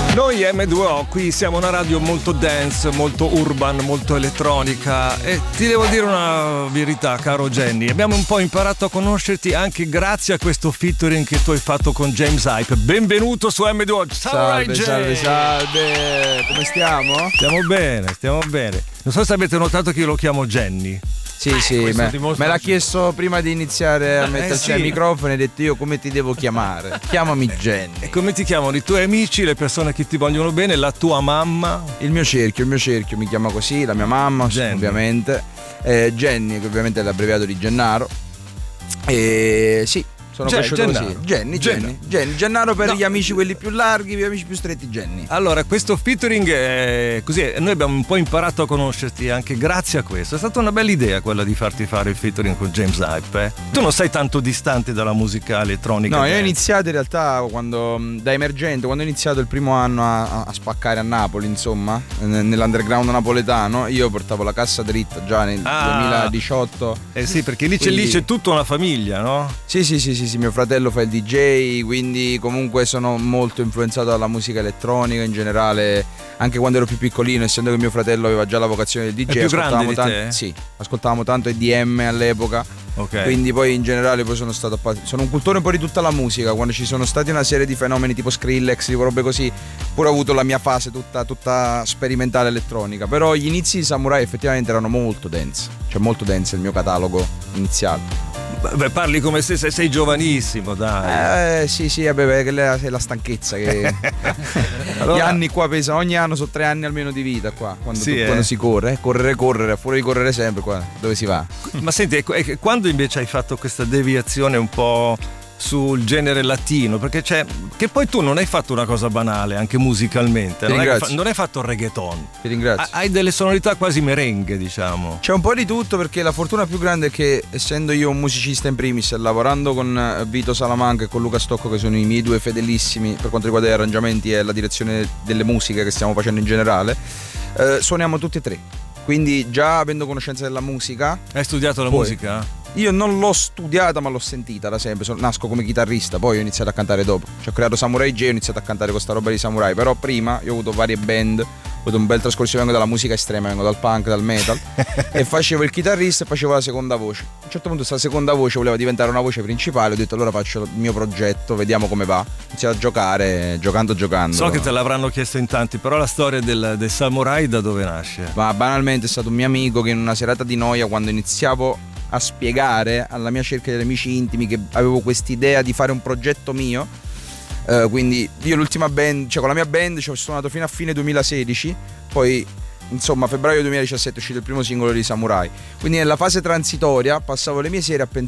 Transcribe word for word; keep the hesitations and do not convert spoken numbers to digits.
Noi emme due o qui siamo una radio molto dance, molto urban, molto elettronica e ti devo dire una verità, caro Jenny, abbiamo un po' imparato a conoscerti anche grazie a questo featuring che tu hai fatto con James Hype. Benvenuto su emme due o. Salve, salve, salve, come stiamo? Stiamo bene, stiamo bene. Non so se avete notato che io lo chiamo Jenny. Sì, eh, sì, me, me l'ha chiesto prima di iniziare a metterci eh, sì. ai microfoni e ha detto io come ti devo chiamare? Chiamami Jenny. E come ti chiamano i tuoi amici, le persone che ti vogliono bene, la tua mamma? Il mio cerchio, il mio cerchio mi chiama così, la mia mamma Jenny. Ovviamente. Eh, Jenny, che ovviamente è l'abbreviato di Gennaro. E sì. Sono Gen- cresciuto Gennaro. così. Jenny, Jenny, Jenny. Gennaro per no. gli amici quelli più larghi, gli amici più stretti, Jenny. Allora, questo featuring è così, noi abbiamo un po' imparato a conoscerti anche grazie a questo. È stata una bella idea quella di farti fare il featuring con James Hype, eh? Tu non sei tanto distante dalla musica elettronica. No, io ho iniziato in realtà quando da emergente, quando ho iniziato il primo anno a, a spaccare a Napoli, insomma, nell'underground napoletano, io portavo la cassa dritta già nel ah, duemiladiciotto. Eh sì, perché lì c'è, quindi... lì c'è tutta una famiglia, no? Sì, sì, sì, sì. Sì, mio fratello fa il D J, quindi comunque sono molto influenzato dalla musica elettronica in generale, anche quando ero più piccolino, essendo che mio fratello aveva già la vocazione del D J. È più grande di tanto, te? Sì, ascoltavamo tanto E D M all'epoca. Okay. Quindi poi in generale poi sono stato sono un cultore un po' di tutta la musica. Quando ci sono stati una serie di fenomeni tipo Skrillex, tipo robe così, pure ho avuto la mia fase tutta, tutta sperimentale elettronica. Però gli inizi di Samurai effettivamente erano molto dance, cioè molto dance il mio catalogo iniziale. Beh, parli come se sei, sei giovanissimo, dai. Eh sì, sì, vabbè, perché è la stanchezza che allora... gli anni qua pesano, ogni anno sono tre anni almeno di vita qua, quando, sì, tu, eh. quando si corre, correre, correre, fuori di correre sempre qua, dove si va? Ma senti, quando invece hai fatto questa deviazione un po' sul genere latino, perché c'è che poi tu non hai fatto una cosa banale anche musicalmente, non hai, non hai fatto il reggaeton. Ti ringrazio. Hai delle sonorità quasi merengue, diciamo. C'è un po' di tutto, perché la fortuna più grande è che, essendo io un musicista in primis, lavorando con Vito Salamanca e con Luca Stocco, che sono i miei due fedelissimi per quanto riguarda gli arrangiamenti e la direzione delle musiche che stiamo facendo in generale, eh, suoniamo tutti e tre. Quindi già avendo conoscenza della musica. Hai studiato la poi, musica? Io non l'ho studiata, ma l'ho sentita da sempre. Sono, nasco come chitarrista, poi ho iniziato a cantare dopo. Cioè, ho creato Samurai J, ho iniziato a cantare questa roba di Samurai. Però prima io ho avuto varie band, ho avuto un bel trascorso, vengo dalla musica estrema, vengo dal punk, dal metal e facevo il chitarrista e facevo la seconda voce. A un certo punto questa seconda voce voleva diventare una voce principale, ho detto allora faccio il mio progetto, vediamo come va. Ho iniziato a giocare, giocando giocando. So che te l'avranno chiesto in tanti, però la storia del, del Samurai da dove nasce? Ma banalmente è stato un mio amico che in una serata di noia, quando iniziavo a spiegare alla mia cerchia degli amici intimi che avevo quest'idea di fare un progetto mio, uh, quindi io l'ultima band, cioè con la mia band ci ho suonato fino a fine duemilasedici, poi insomma a febbraio duemiladiciassette è uscito il primo singolo di Samurai, quindi nella fase transitoria passavo le mie sere a, pen-